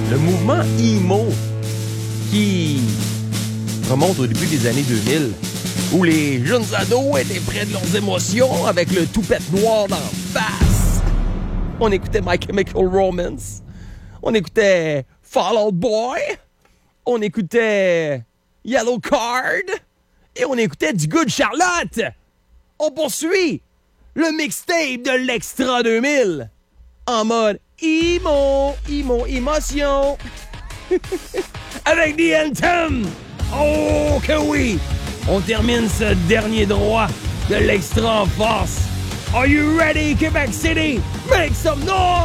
Le mouvement emo qui remonte au début des années 2000, où les jeunes ados étaient près de leurs émotions avec le toupette noir d'en face. On écoutait My Chemical Romance. On écoutait Fall Out Boy. On écoutait Yellow Card. Et on écoutait du Good Charlotte. On poursuit le mixtape de l'Extra 2000 en mode emo, émotion. Avec The Anthem. Oh que oui. On termine ce dernier droit de l'Extra en force. Are you ready, Québec City? Make some noise!